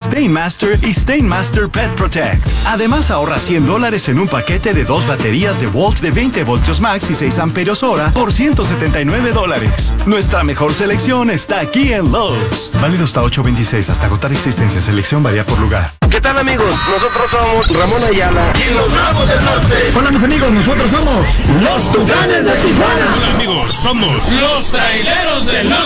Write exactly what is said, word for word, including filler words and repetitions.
Stainmaster y Stainmaster Pet Protect. Además, ahorra cien dólares en un paquete de dos baterías de Volt de veinte voltios max y seis amperios hora por ciento setenta y nueve dólares. Nuestra mejor selección está aquí en Lowe's. Válido hasta ocho veintiséis, hasta agotar existencia. Selección varía por lugar. ¿Qué tal, amigos? Nosotros somos Ramón Ayala y los Bravos del Norte. Hola, mis amigos, nosotros somos los Tucanes de Tijuana. Hola, amigos, somos los Traileros del Norte.